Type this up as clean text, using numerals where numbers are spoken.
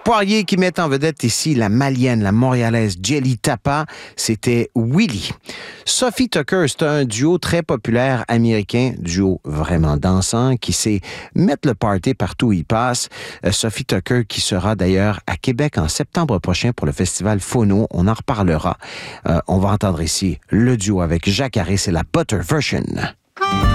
Poirier qui met en vedette ici la Malienne, la Montréalaise Jelly Tapa, c'était Willie. Sophie Tucker, c'est un duo très populaire américain, duo vraiment dansant, qui sait mettre le party partout où il passe. Sophie Tucker qui sera d'ailleurs à Québec en septembre prochain pour le festival Phono, on en reparlera. On va entendre ici le duo avec Jacques Harris et la Butter Version.